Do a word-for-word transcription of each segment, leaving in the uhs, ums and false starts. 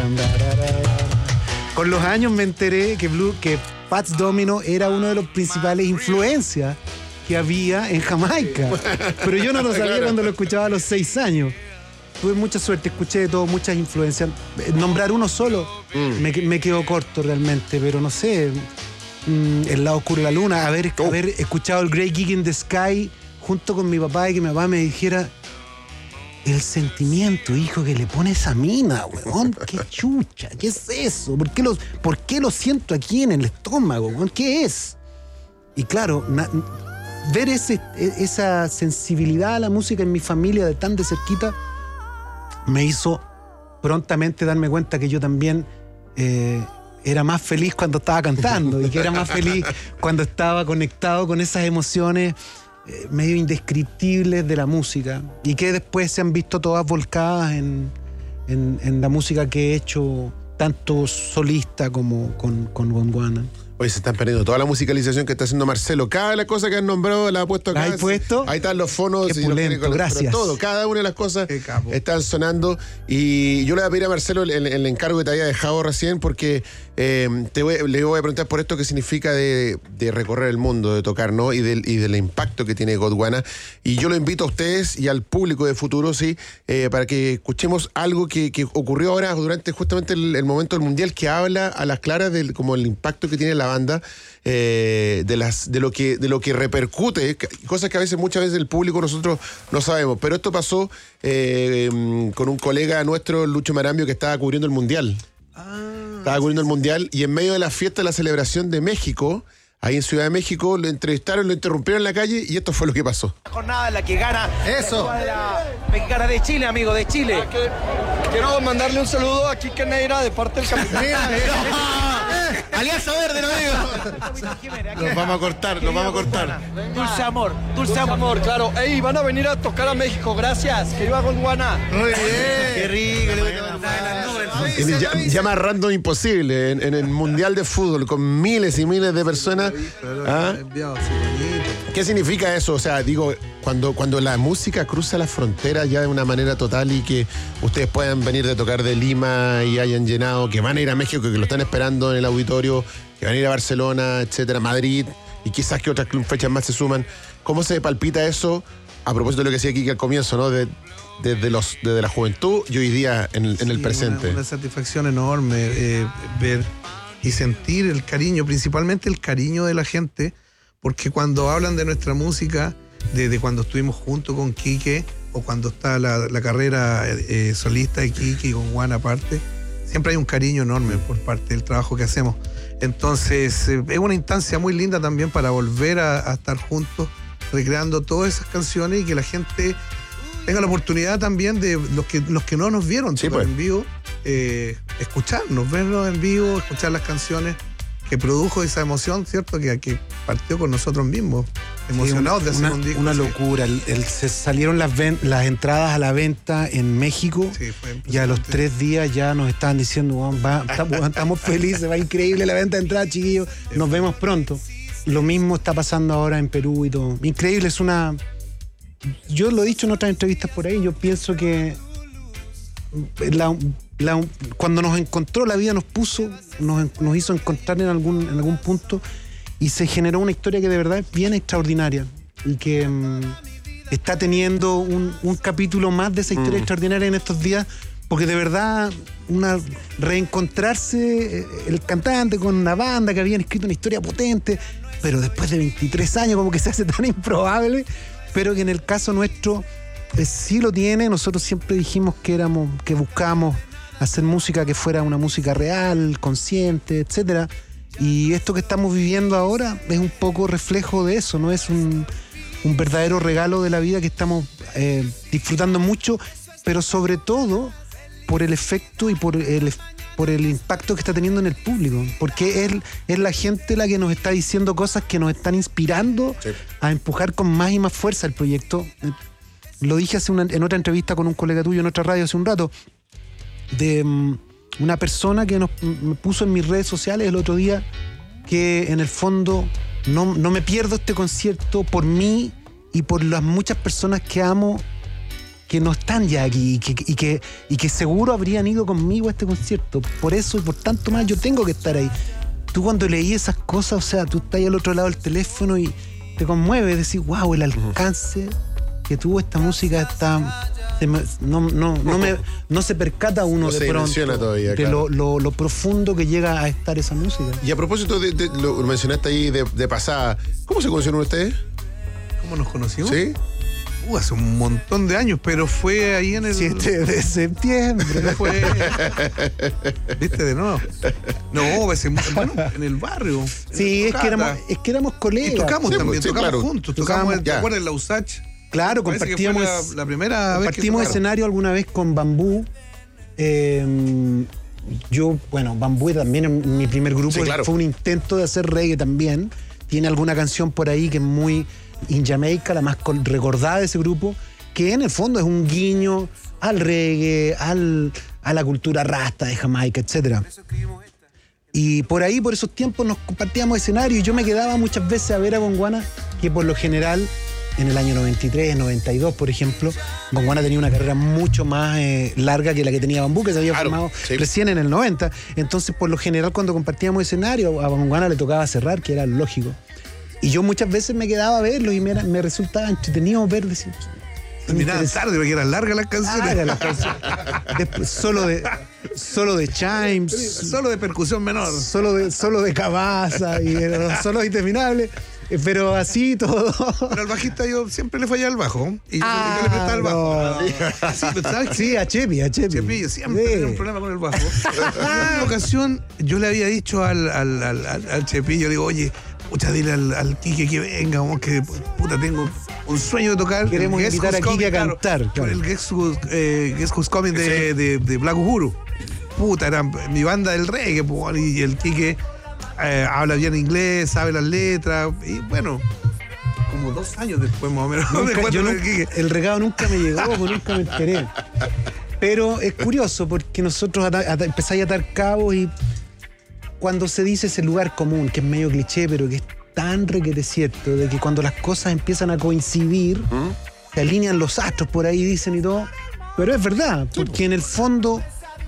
Con los años me enteré que, Blue, que Fats Domino era uno de los principales influencias que había en Jamaica. Pero yo no lo sabía cuando lo escuchaba a los seis años. Tuve mucha suerte, escuché de todo, muchas influencias. Nombrar uno solo mm. me, me quedó corto realmente, pero no sé. Mm, El lado oscuro de la luna, haber, oh. haber escuchado el Great Gig in the Sky junto con mi papá y que mi papá me dijera: el sentimiento, hijo, que le pone esa mina, weón. Qué chucha, ¿qué es eso? ¿Por qué lo, por qué lo siento aquí en el estómago, weón? ¿Qué es? Y claro, na, ver ese, esa sensibilidad a la música en mi familia de tan de cerquita me hizo prontamente darme cuenta que yo también eh, era más feliz cuando estaba cantando y que era más feliz cuando estaba conectado con esas emociones eh, medio indescriptibles de la música y que después se han visto todas volcadas en, en, en la música que he hecho, tanto solista como con, con Gondwana. Oye, se están perdiendo toda la musicalización que está haciendo Marcelo. Cada la cosa que han nombrado la ha puesto acá. ¿La has puesto? Ahí están los fonos. Qué pulento, gracias. Todo, cada una de las cosas están sonando. Y yo le voy a pedir a Marcelo el, el, el encargo que te había dejado recién, porque eh, te voy, le voy a preguntar por esto qué significa de, de recorrer el mundo, de tocar, ¿no? Y del, y del impacto que tiene Gondwana. Y yo lo invito a ustedes y al público de Futuro, sí, eh, para que escuchemos algo que, que ocurrió ahora durante justamente el, el momento del Mundial, que habla a las claras del como el impacto que tiene la banda, eh, de las de lo que de lo que repercute, cosas que a veces muchas veces el público nosotros no sabemos, pero esto pasó eh, con un colega nuestro, Lucho Marambio, que estaba cubriendo el Mundial. Ah, estaba cubriendo el Mundial y en medio de la fiesta de la celebración de México, ahí en Ciudad de México, lo entrevistaron, lo interrumpieron en la calle y esto fue lo que pasó. La jornada en la que gana eso de la mexicana de Chile, amigo, de Chile. Ah, que, quiero mandarle un saludo a Quique Neira de parte del capitán. Alianza Verde, no digo. Nos vamos a cortar, nos vamos a cortar. Dulce amor, dulce, Dulce amor. amor, claro. Ey, van a venir a tocar a México, gracias. Que iba Gondwana. Muy bien. Qué rico. Ya, ya más random imposible en, en el Mundial de Fútbol con miles y miles de personas. ¿Ah? ¿Qué significa eso? O sea, digo, cuando, cuando la música cruza las fronteras ya de una manera total y que ustedes puedan venir de tocar de Lima y hayan llenado, que van a ir a México, que lo están esperando en el auditorio, que van a ir a Barcelona, etcétera, Madrid, y quizás que otras fechas más se suman. ¿Cómo se palpita eso? A propósito de lo que decía Kike al comienzo, ¿no? De, desde, los, desde la juventud y hoy día en, en sí, el presente. Una, una satisfacción enorme eh, ver y sentir el cariño, principalmente el cariño de la gente, porque cuando hablan de nuestra música, desde cuando estuvimos juntos con Quique o cuando está la, la carrera eh, solista de Quique y con Juan aparte, siempre hay un cariño enorme por parte del trabajo que hacemos. Entonces eh, es una instancia muy linda también para volver a, a estar juntos recreando todas esas canciones y que la gente tenga la oportunidad también de los que, los que no nos vieron sí, pues. en vivo, eh, escucharnos, vernos en vivo, escuchar las canciones que produjo esa emoción, ¿cierto? Que, que partió con nosotros mismos, emocionados sí, una, de hacer una, un disco. Una sí. locura. El, el, se salieron las, ven, las entradas a la venta en México sí, y a los tres días ya nos estaban diciendo, oh, va, estamos, estamos felices, va increíble la venta de entradas, chiquillos, nos vemos pronto. Lo mismo está pasando ahora en Perú y todo. Increíble, es una... Yo lo he dicho en otras entrevistas por ahí, yo pienso que la, la, cuando nos encontró la vida nos puso, nos, nos hizo encontrar en algún, en algún punto y se generó una historia que de verdad es bien extraordinaria y que um, está teniendo un, un capítulo más de esa historia mm. extraordinaria en estos días, porque de verdad una reencontrarse el cantante con una banda que habían escrito una historia potente, pero después de veintitrés años como que se hace tan improbable, pero que en el caso nuestro eh, sí lo tiene. Nosotros siempre dijimos que éramos, que buscábamos hacer música que fuera una música real, consciente, etcétera. Y esto que estamos viviendo ahora es un poco reflejo de eso, ¿no? Es un, un verdadero regalo de la vida que estamos eh, disfrutando mucho, pero sobre todo por el efecto y por el, por el impacto que está teniendo en el público, porque es, es la gente la que nos está diciendo cosas que nos están inspirando sí. a empujar con más y más fuerza el proyecto. Lo dije hace una, en otra entrevista con un colega tuyo en otra radio hace un rato, de um, una persona que nos, me puso en mis redes sociales el otro día que en el fondo no, no me pierdo este concierto por mí y por las muchas personas que amo que no están ya aquí y que, y, que, y que seguro habrían ido conmigo a este concierto. Por eso y por tanto más yo tengo que estar ahí. Tú cuando leí esas cosas, o sea, tú estás ahí al otro lado del teléfono y te conmueve, decir, wow, el alcance que tuvo esta música está... No, no, no, me, no se percata uno no de se pronto todavía, de claro. lo, lo, lo profundo que llega a estar esa música. Y a propósito, de, de, lo mencionaste ahí de, de pasada, ¿cómo se conocieron ustedes? ¿Cómo nos conocimos? ¿Sí? Uh, hace un montón de años, pero fue ahí en el... siete de septiembre. Fue... ¿Viste de nuevo? No, pues, bueno, en el barrio. Sí, en es que, éramos, es que éramos colegas. Y tocamos sí, también, sí, tocamos claro. juntos. Tocamos, Tocamos, ¿te acuerdas? En la U S A C H. Claro, Parece compartíamos, que fue la, la primera vez compartimos que escenario alguna vez con Bambú. Eh, yo, bueno, Bambú también en mi primer grupo Sí, claro. fue un intento de hacer reggae también. Tiene alguna canción por ahí que es muy in Jamaica, la más con- recordada de ese grupo, que en el fondo es un guiño al reggae, al, a la cultura rasta de Jamaica, etcétera. Y por ahí, por esos tiempos, nos compartíamos escenario y yo me quedaba muchas veces a ver a Gonguana, que por lo general, en el año noventa y tres, noventa y dos, por ejemplo, Gonguana tenía una carrera mucho más eh, larga que la que tenía Bambú, que se había Claro, formado sí. recién en el noventa. Entonces, por lo general, cuando compartíamos escenario, a Gonguana le tocaba cerrar, que era lógico. Y yo muchas veces me quedaba a verlo y me, era- me resultaba entretenido ver, decir, Terminaban interesante. tarde porque eran largas las canciones. Ah, era la canción. Después, solo de solo de chimes, Solo de percusión menor. solo de solo de cabaza y eran los solos interminables, eh, pero así todo. Pero al bajista yo siempre le fallaba el bajo. Y yo, Ah, yo le prestaba el bajo. no. Sí, pero ¿sabes qué? Sí, a Chepi, a Chepi. Chepillo siempre Sí. tenía un problema con el bajo. En una ocasión yo le había dicho al, al, al, al- al Chepillo, le digo, oye, pucha, dile al, al Quique que venga, vamos, que puta, tengo un sueño de tocar. Queremos el Guess invitar Who's a Quique a Coming, cantar, claro. El Guess Who's, eh, Guess Who's Coming de, de, de Black Uhuru. Puta, era mi banda del reggae, po, y el Quique eh, habla bien inglés, sabe las letras, y bueno, como dos años después más o menos. me Nunca- encuentro yo con el nunca- Quique. el regalo nunca me llegó, pues nunca me enteré. Pero es curioso porque nosotros ata- ata- empezáis a atar cabos y cuando se dice ese lugar común, que es medio cliché, pero que es tan requete cierto, de que cuando las cosas empiezan a coincidir, se alinean los astros por ahí, dicen y todo. Pero es verdad, porque en el fondo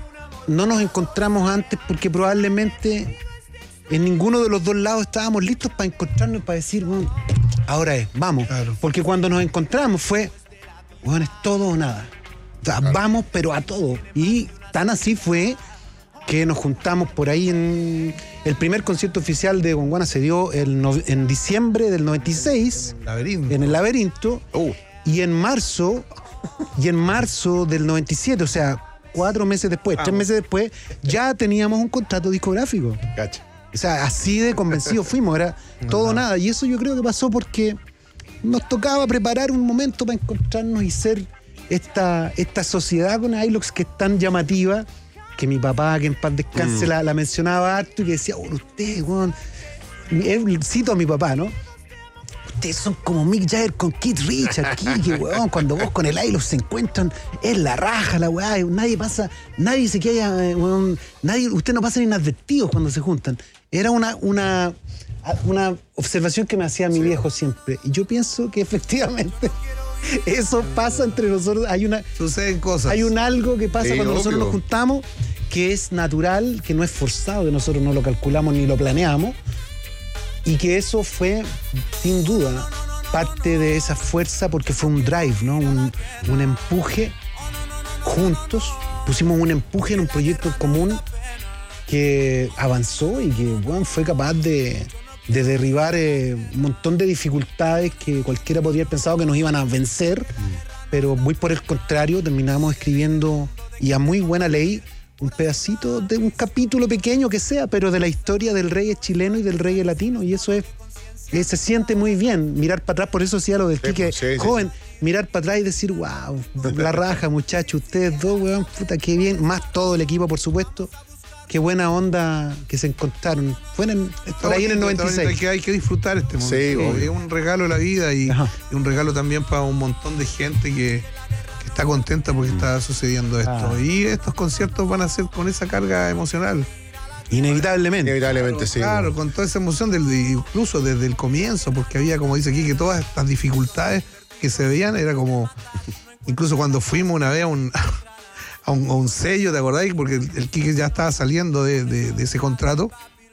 no nos encontramos antes porque probablemente en ninguno de los dos lados estábamos listos para encontrarnos, para decir, bueno, ahora es, vamos. Claro. Porque cuando nos encontramos fue, bueno, es todo o nada. O sea, vamos, pero a todo. Y tan así fue que nos juntamos por ahí en... El primer concierto oficial de Gonguana se dio el no- en diciembre del noventa y seis, Laberinto. en el Laberinto, Uh, y en marzo, y en marzo del noventa y siete, o sea, cuatro meses después, tres meses después, ya teníamos un contrato discográfico. cacha. O sea, así de convencidos fuimos, era todo o nada. Y eso yo creo que pasó porque nos tocaba preparar un momento para encontrarnos y ser esta, esta sociedad con Ilox que es tan llamativa, que mi papá, que en paz descanse, la, la mencionaba harto y que decía, bueno, ustedes, weón, eh, cito a mi papá, ¿no? Ustedes son como Mick Jagger con Keith Richards, Kike, weón. Cuando vos con el Ilox se encuentran, es la raja, la weá. Nadie pasa, nadie se queda, weón. Nadie, ustedes no pasan inadvertidos cuando se juntan. Era una, una, una observación que me hacía mi viejo siempre. Y yo pienso que efectivamente eso pasa entre nosotros. Hay una, Suceden cosas. hay un algo que pasa Sí, cuando nosotros obvio. nos juntamos que es natural, que no es forzado, que nosotros no lo calculamos ni lo planeamos. Y que eso fue, sin duda, parte de esa fuerza porque fue un drive, ¿no? Un, un empuje juntos. Pusimos un empuje en un proyecto común que avanzó y que, bueno, fue capaz de, de derribar eh, un montón de dificultades que cualquiera podría haber pensado que nos iban a vencer. Pero muy por el contrario, terminamos escribiendo, y a muy buena ley, un pedacito de un capítulo pequeño que sea, pero de la historia del reggae chileno y del reggae latino. Y eso es, eh, se siente muy bien mirar para atrás. Por eso decía lo del Sí, Quique sí, sí, joven, mirar para atrás y decir, wow, la raja, muchachos, ustedes dos, weón, puta, qué bien. Más todo el equipo, por supuesto. Qué buena onda que se encontraron. Fue en el- Está por ahí en el bonito, noventa y está bonito, seis. hay que, hay que disfrutar este momento. Sí, obvio. Es un regalo de la vida y, Ajá. y un regalo también para un montón de gente que, que está contenta porque está sucediendo esto. Ah. Y estos conciertos van a ser con esa carga emocional. Inevitablemente. Inevitablemente, sí. Claro, con toda esa emoción, del, incluso desde el comienzo, porque había, como dice aquí, que todas estas dificultades que se veían era como incluso cuando fuimos una vez a un, a un, a un sello, ¿te acordáis? Porque el, el Quique ya estaba saliendo de, de, de ese contrato.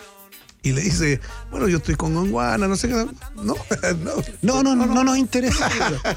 Y le dice, bueno, yo estoy con Gondwana, no sé qué. No, no, no, no, no, no nos interesa.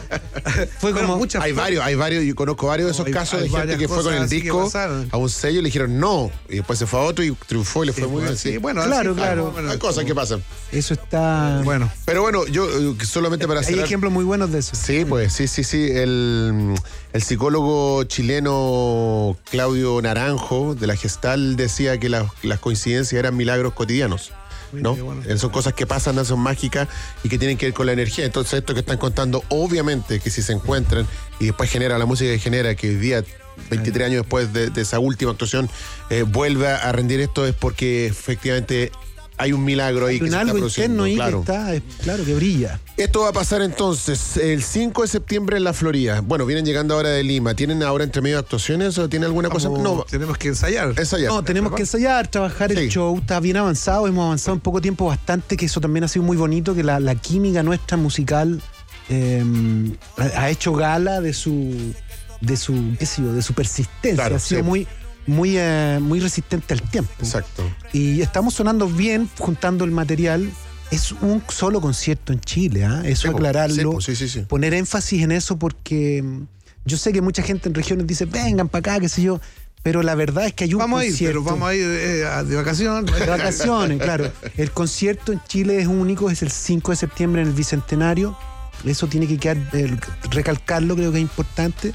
Fue como bueno, muchas hay varios, hay varios, yo conozco varios de esos hay, casos hay de gente que fue con el disco a un sello y le dijeron no, y después se fue a otro y triunfó y le fue sí, muy bien. Sí, bueno, claro, así, claro. Hay bueno, cosas que pasan. Eso está bueno. Pero bueno, yo solamente para hacer. Hay ejemplos muy buenos de eso. Sí, pues, sí, sí, sí. El, el psicólogo chileno Claudio Naranjo de la Gestal decía que la, las coincidencias eran milagros cotidianos. ¿No? Bueno. Son cosas que pasan, no son mágicas y que tienen que ver con la energía. Entonces esto que están contando, obviamente que si se encuentran y después genera la música que genera, que hoy día, veintitrés años después de, de esa última actuación, eh, vuelve a rendir esto, es porque efectivamente hay un milagro ahí. Hay que un se algo está interno ahí claro. que está, es, claro, que brilla. Esto va a pasar entonces el cinco de septiembre en la Florida. Bueno, vienen llegando ahora de Lima. ¿Tienen ahora entre medio actuaciones o tiene alguna Vamos, cosa? No, tenemos que ensayar. Ensayar. No, tenemos que ensayar, trabajar sí. El show. Está bien avanzado, hemos avanzado en poco tiempo bastante, que eso también ha sido muy bonito, que la, la química nuestra musical eh, ha hecho gala de su, de su, qué sé yo, de su persistencia. Claro, ha sido sí. muy... Muy, eh, muy resistente al tiempo. Exacto. Y estamos sonando bien, juntando el material. Es un solo concierto en Chile, ¿eh? Eso sí, aclararlo. Sí, sí, sí. Poner énfasis en eso porque yo sé que mucha gente en regiones dice, vengan para acá, qué sé yo. Pero la verdad es que hay un vamos concierto. A ir, pero vamos a ir eh, de vacaciones. De vacaciones, claro. El concierto en Chile es único, es el cinco de septiembre en el Bicentenario. Eso tiene que quedar, eh, recalcarlo, creo que es importante.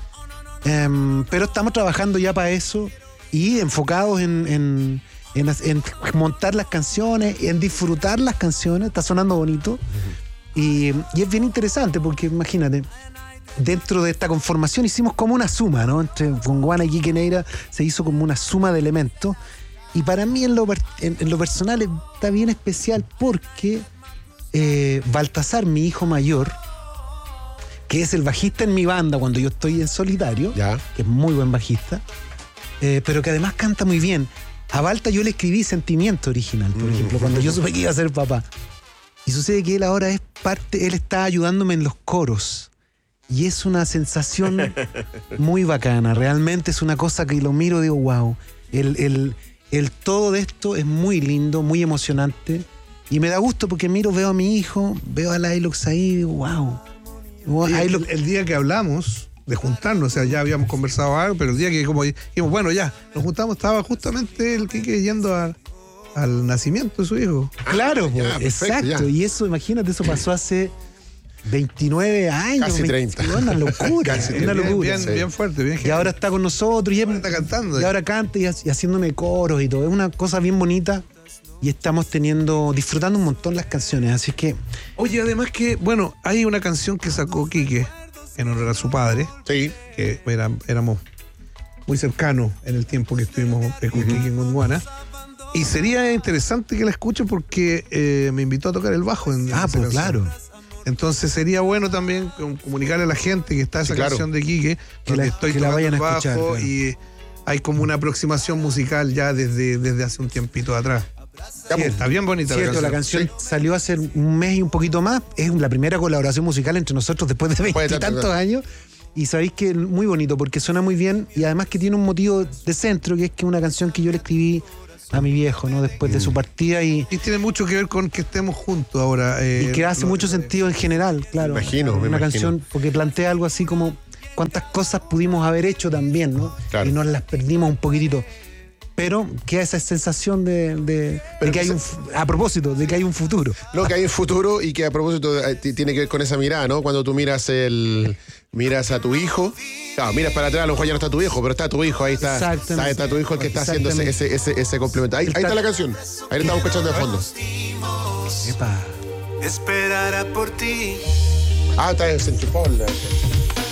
Um, pero estamos trabajando ya para eso. Y enfocados en, en, en, en montar las canciones, en disfrutar las canciones, está sonando bonito. Uh-huh. y, y es bien interesante porque imagínate, dentro de esta conformación hicimos como una suma, ¿no? Entre Gondwana y Quique Neira se hizo como una suma de elementos. Y para mí en lo, en, en lo personal está bien especial porque eh, Baltasar, mi hijo mayor, que es el bajista en mi banda cuando yo estoy en solitario, ya. que es muy buen bajista, Eh, pero que además canta muy bien. A Balta yo le escribí Sentimiento original, por mm. ejemplo, cuando yo supe que iba a ser papá. Y sucede que él ahora es parte, él está ayudándome en los coros. Y es una sensación muy bacana. Realmente es una cosa que lo miro y digo, wow. El, el, el todo de esto es muy lindo, muy emocionante. Y me da gusto porque miro, veo a mi hijo, veo a la Ilox ahí y digo, wow. wow el, el día que hablamos de juntarnos, o sea, ya habíamos conversado algo, pero el día que como dijimos, bueno, ya, nos juntamos, estaba justamente el Quique yendo a, al nacimiento de su hijo. Claro, ah, ya, pues, perfecto, exacto, ya. Y eso, imagínate, eso pasó hace veintinueve años. Casi treinta. Una locura, Casi una bien, locura. Bien, sí. bien fuerte, bien Y ahora está con nosotros y, ahora está cantando. Y ahora canta y, y haciéndome coros y todo. Es una cosa bien bonita y estamos teniendo, disfrutando un montón las canciones, así que... Oye, además que, bueno, hay una canción que sacó Quique en honor a su padre, sí. que era, éramos muy cercanos en el tiempo que estuvimos con uh-huh. Quique en Gondwana. Y sería interesante que la escuche porque eh, me invitó a tocar el bajo. En, ah, en pues claro. Entonces sería bueno también comunicarle a la gente que está esa sí, claro. canción de Quique, que la, estoy que tocando la vayan el bajo a escuchar, claro. Y hay como una aproximación musical ya desde, desde hace un tiempito atrás. Sí, está bien bonita cierto, la canción. La canción sí. salió hace un mes y un poquito más. Es la primera colaboración musical entre nosotros después de veintitantos años. Y sabéis que es muy bonito porque suena muy bien y además que tiene un motivo de centro, que es que es una canción que yo le escribí a mi viejo, ¿no? Después mm. de su partida. Y, y tiene mucho que ver con que estemos juntos ahora. Eh, y que hace no, mucho sentido en general, claro. Me imagino, una me imagino. canción porque plantea algo así como cuántas cosas pudimos haber hecho también, ¿no? Claro. Y nos las perdimos un poquitito. Pero queda esa sensación de, de, de que hay un, a propósito, de que hay un futuro. No, que hay un futuro y que a propósito tiene que ver con esa mirada, ¿no? Cuando tú miras el miras a tu hijo, claro, miras para atrás, a lo mejor ya no está tu hijo, pero está tu hijo, ahí está. Está, está tu hijo el que está haciendo ese, ese, ese, ese complemento. Ahí, ahí está la canción, ahí la estamos escuchando de fondo. Epa. Esperará por ti. Ah, está en Centropola.